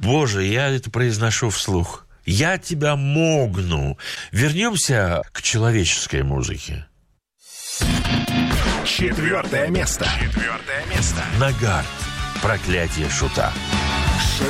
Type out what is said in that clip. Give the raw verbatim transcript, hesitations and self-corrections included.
Боже, я это произношу вслух. Я тебя могну. Вернемся к человеческой музыке. Четвертое место. Четвертое место. Нагарт. Проклятие шута.